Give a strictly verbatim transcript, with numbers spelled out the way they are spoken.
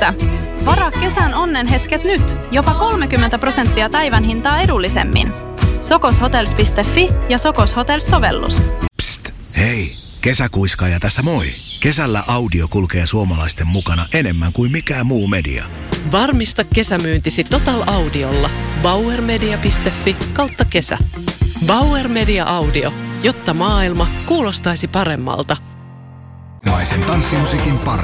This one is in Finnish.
että varaa kesän onnenhetket nyt, jopa kolmekymmentä prosenttia päivän hintaa edullisemmin. sokoshotels piste fi ja Sokos Hotels-sovellus. Psst, hei, kesäkuiskaaja tässä moi. Kesällä audio kulkee suomalaisten mukana enemmän kuin mikään muu media. Varmista kesämyyntisi Total Audiolla. bauermedia piste fi kautta kesä. Bauer Media Audio, jotta maailma kuulostaisi paremmalta. Naisen tanssimusiikin pari.